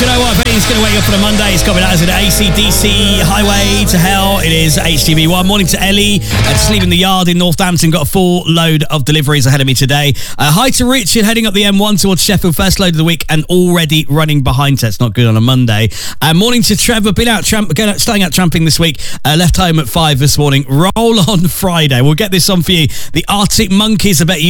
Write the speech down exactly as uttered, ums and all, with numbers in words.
you know what? He's going to wake up on a Monday. It's coming out as an A C D C Highway to Hell. It is H T V one. Morning to Ellie. Uh, sleep in the yard in Northampton. Got a full load of deliveries ahead of me today. Uh, hi to Richard, heading up the M one towards Sheffield. First load of the week and already running behind. So it's not good on a Monday. Uh, morning to Trevor. Been out, tramp- going out starting out tramping this week. Uh, left home at five this morning. Roll on Friday. We'll get this on for you. The Arctic Monkeys. I bet you